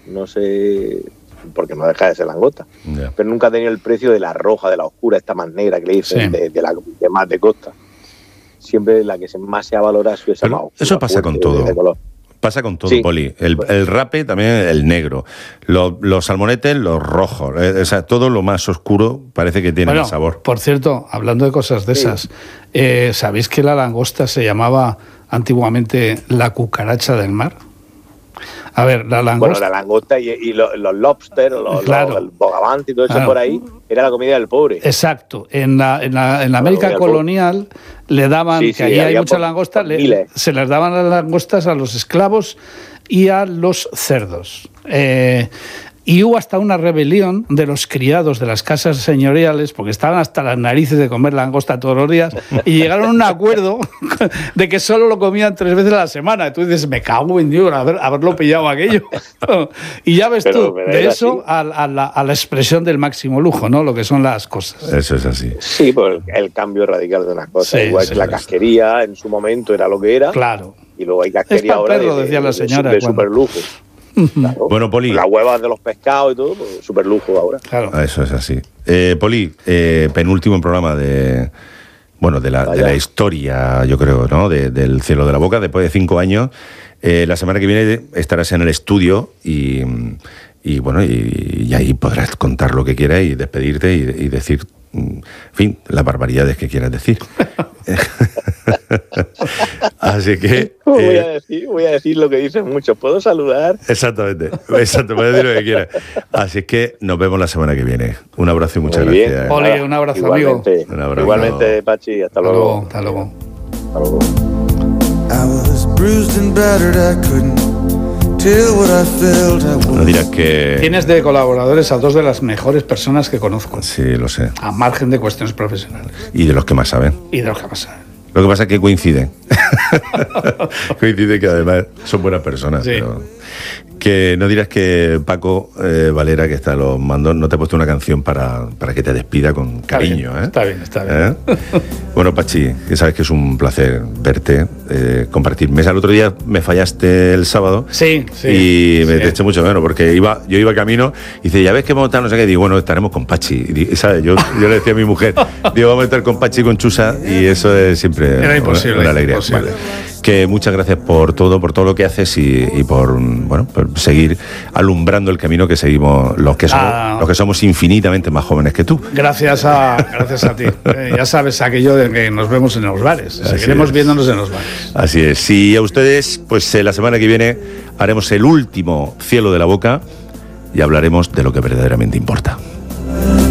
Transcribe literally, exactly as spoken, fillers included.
no sé, porque no deja de ser langosta, yeah. pero nunca ha tenido el precio de la roja, de la oscura, esta más negra que le dicen, Sí. de, de la de más de costa. Siempre la que más se ha valorado es esa más oscura. Eso pasa con todo. De color. Pasa con todo, Sí. Poli. El, el rape también, el negro. Los, los salmonetes, los rojos. Eh, o sea, todo lo más oscuro parece que tiene Bueno, el sabor. por cierto, hablando de cosas de Sí. esas, eh, ¿sabéis que la langosta se llamaba antiguamente la cucaracha del mar? A ver, la langosta... Bueno, la langosta y, y los, los lobsters, los, Claro. los, el bogavante y todo eso Claro. por ahí, era la comida del pobre. Exacto. En la, en la, en la América Bueno, colonial le daban, Sí, que sí, allí hay había mucha por- langosta, por le- miles. se les daban las langostas a los esclavos y a los cerdos. Eh, y hubo hasta una rebelión de los criados de las casas señoriales, porque estaban hasta las narices de comer langosta todos los días, y llegaron a un acuerdo de que solo lo comían tres veces a la semana. Y tú dices, me cago en Dios, haber, haberlo pillado aquello. Y ya ves Pero- tú, pero de era eso a, a la, a la expresión del máximo lujo, ¿no? Lo que son las cosas. Eso es así. Sí, pues el, el cambio radical de unas cosas. Sí, Igual sí, que la sí. casquería en su momento era lo que era, Claro. y luego hay Es casquería pa'l ahora perro, de, decía la de- señora, de, cuando- super lujo. Claro. Bueno, Poli. Las huevas de los pescados y todo, pues, super lujo ahora. Claro. Ah, Eso es así. Eh, Poli, eh, penúltimo programa de... Bueno, de la, de Vaya. la historia, yo creo, ¿no? De- del Cielo de la Boca, después de cinco años. Eh, la semana que viene estarás en el estudio y, y bueno, y, y ahí podrás contar lo que quieras y despedirte y, y decir, en fin, las barbaridades que quieras decir. Así que... Voy, eh, a decir, voy a decir lo que dicen muchos. ¿Puedo saludar? Exactamente, exacto, puedes decir lo que quieras. Así es que nos vemos la semana que viene. Un abrazo y muchas Muy bien. gracias. Oli, un abrazo, igualmente, amigo. Un abrazo. Igualmente, Pachi, hasta Hasta luego. luego. Hasta luego. Hasta luego. I was bruised and battered, I couldn't tell what I felt. I No was dirás que... Tienes de colaboradores a dos de las mejores personas que conozco, Sí, lo sé. a margen de cuestiones profesionales Y de los que más saben. y de lo que pasa. Lo que pasa es que coinciden. Coinciden que además son buenas personas. Sí. Pero... Que no dirás que Paco eh, Valera, que está a los mandos, no te ha puesto una canción para, para que te despida con Está cariño. bien, ¿eh? está bien, está bien. ¿Eh? Bueno, Pachi, que sabes que es un placer verte, eh, compartir mesa. El otro día me fallaste el sábado. Sí, sí. Y me sí. te eché mucho menos porque iba, yo iba camino y dice, ya ves que vamos a estar, no sé qué. Y digo, bueno, estaremos con Pachi. Y, di- ¿sabes? Yo, yo le decía a mi mujer, digo, vamos a estar con Pachi y con Chusa. Y eso es siempre Era una, imposible, una alegría. imposible. Vale. Que muchas gracias por todo, por todo lo que haces y, y por, bueno, por seguir alumbrando el camino que seguimos los que somos, Ah. los que somos infinitamente más jóvenes que tú. Gracias a, gracias a ti. Eh, ya sabes aquello de que nos vemos en los bares. Así Seguiremos es. viéndonos en los bares. Así es. Y a ustedes, pues eh, la semana que viene haremos el último Cielo de la Boca y hablaremos de lo que verdaderamente importa.